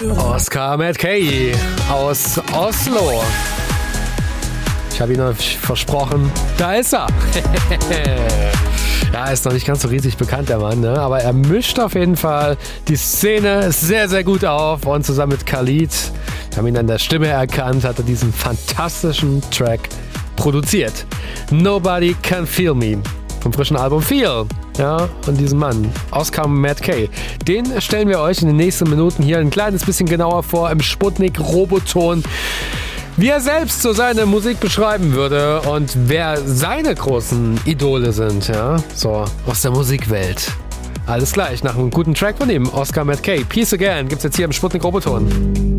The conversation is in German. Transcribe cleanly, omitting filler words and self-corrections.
Oscar Matkey aus Oslo. Ich habe ihn euch versprochen. Da ist er. Ja, ist noch nicht ganz so riesig bekannt, der Mann, ne? Aber er mischt auf jeden Fall die Szene sehr, sehr gut auf. Und zusammen mit Khalid, wir haben ihn an der Stimme erkannt, hat er diesen fantastischen Track produziert. Nobody Can Feel Me. Vom frischen Album Feel. Ja, von diesem Mann, Oscar Matkey. Den stellen wir euch in den nächsten Minuten hier ein kleines bisschen genauer vor im Sputnik-Roboton. Wie er selbst so seine Musik beschreiben würde und wer seine großen Idole sind, ja, so aus der Musikwelt. Alles gleich nach einem guten Track von ihm, Oscar Matkey. Peace Again gibt's jetzt hier im Sputnik Roboton.